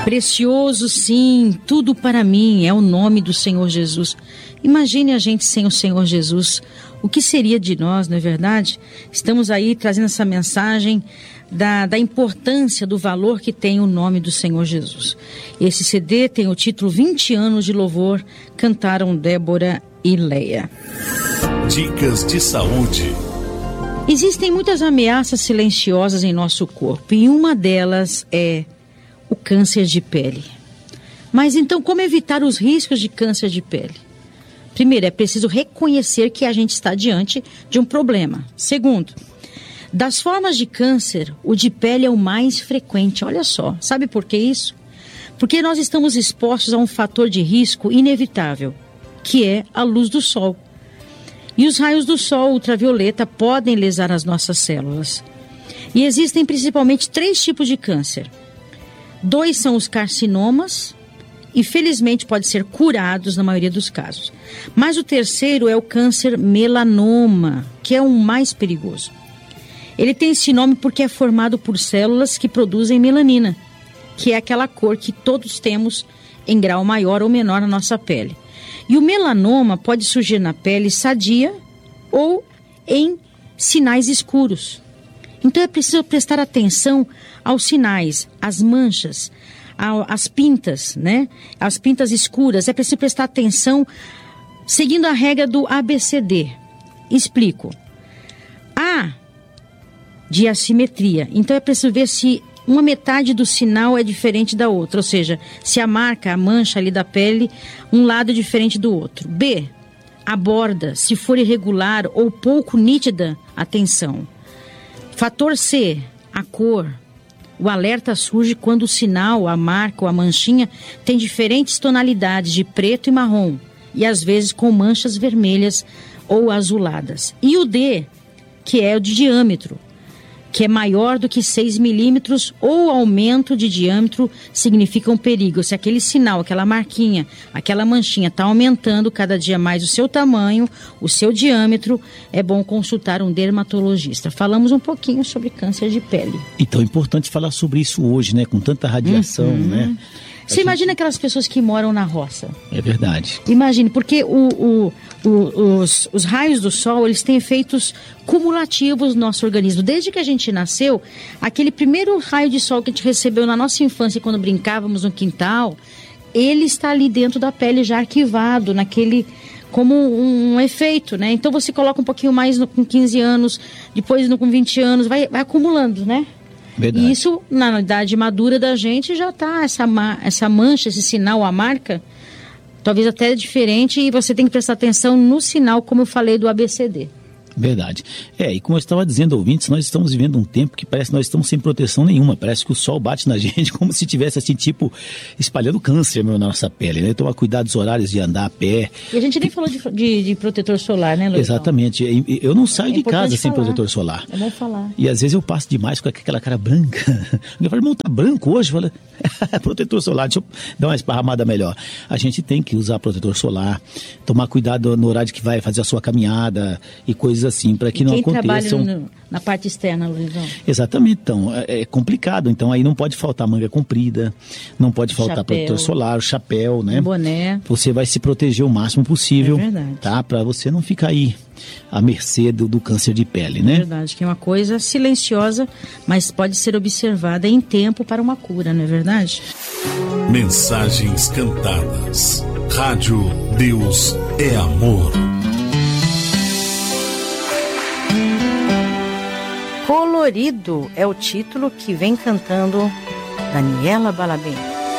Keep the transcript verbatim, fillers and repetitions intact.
Precioso, sim, tudo para mim é o nome do Senhor Jesus. Imagine a gente sem o Senhor Jesus. O que seria de nós, não é verdade? Estamos aí trazendo essa mensagem da, da importância, do valor que tem o nome do Senhor Jesus. Esse C D tem o título vinte anos de louvor, cantaram Débora e Leia. Dicas de saúde. Existem muitas ameaças silenciosas em nosso corpo e uma delas é o câncer de pele. Mas então, como evitar os riscos de câncer de pele? Primeiro, é preciso reconhecer que a gente está diante de um problema. Segundo, das formas de câncer, o de pele é o mais frequente. Olha só, sabe por que isso? Porque nós estamos expostos a um fator de risco inevitável, que é a luz do sol. E os raios do sol ultravioleta podem lesar as nossas células. E existem principalmente três tipos de câncer. Dois são os carcinomas, e felizmente podem ser curados na maioria dos casos. Mas o terceiro é o câncer melanoma, que é o mais perigoso. Ele tem esse nome porque é formado por células que produzem melanina, que é aquela cor que todos temos em grau maior ou menor na nossa pele. E o melanoma pode surgir na pele sadia ou em sinais escuros. Então é preciso prestar atenção aos sinais, às manchas, às pintas, né? As pintas escuras. É preciso prestar atenção seguindo a regra do A B C D. Explico. A de assimetria. Então é preciso ver se uma metade do sinal é diferente da outra, ou seja, se a marca, a mancha ali da pele, um lado é diferente do outro. B, a borda, se for irregular ou pouco nítida, atenção. Fator C, a cor. O alerta surge quando o sinal, a marca ou a manchinha tem diferentes tonalidades de preto e marrom, e às vezes com manchas vermelhas ou azuladas. E o D, que é o de diâmetro, que é maior do que seis milímetros ou aumento de diâmetro significa um perigo. Se aquele sinal, aquela marquinha, aquela manchinha está aumentando cada dia mais o seu tamanho, o seu diâmetro, é bom consultar um dermatologista. Falamos um pouquinho sobre câncer de pele. Então é importante falar sobre isso hoje, né? Com tanta radiação, uhum. né? Você gente... imagina aquelas pessoas que moram na roça. É verdade. Imagine, porque o, o, o, os, os raios do sol, eles têm efeitos cumulativos no nosso organismo. Desde que a gente nasceu, aquele primeiro raio de sol que a gente recebeu na nossa infância, quando brincávamos no quintal, ele está ali dentro da pele já arquivado, naquele... como um, um efeito, né? Então você coloca um pouquinho mais no, com quinze anos, depois no, com vinte anos, vai, vai acumulando, né? Verdade. E isso, na idade madura da gente, já está essa, essa mancha, esse sinal, a marca, talvez até diferente, e você tem que prestar atenção no sinal, como eu falei, do A B C D. Verdade. É, e como eu estava dizendo, ouvintes, nós estamos vivendo um tempo que parece que nós estamos sem proteção nenhuma. Parece que o sol bate na gente como se tivesse, assim, tipo, espalhando câncer na nossa pele, né? Tomar cuidado dos horários de andar a pé. E a gente nem falou de, de, de protetor solar, né, Luiz? Exatamente. Eu não saio é de casa sem falar. protetor solar. É bom falar. E às vezes eu passo demais com aquela cara branca. Eu falo, irmão, tá branco hoje? Fala, protetor solar, deixa eu dar uma esparramada melhor. A gente tem que usar protetor solar, tomar cuidado no horário que vai fazer a sua caminhada e coisas assim, para que e não quem aconteçam... trabalha no, na parte externa, Luizão? Exatamente, então, é, é complicado. Então aí não pode faltar manga comprida, não pode faltar chapéu, protetor solar, o chapéu, né? Um boné. Você vai se proteger o máximo possível, é verdade. Tá? Para você não ficar aí à mercê do, do câncer de pele, né? É verdade, que é uma coisa silenciosa, mas pode ser observada em tempo para uma cura, não é verdade? Mensagens cantadas. Rádio Deus é Amor. Colorido é o título que vem cantando Daniela Balabem.